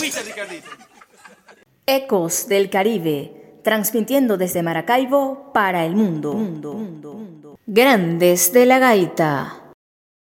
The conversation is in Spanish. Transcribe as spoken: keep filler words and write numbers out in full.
Avisa, Ricardito. Ecos del Caribe, transmitiendo desde Maracaibo para el mundo. Mundo, mundo, mundo. Grandes de la Gaita.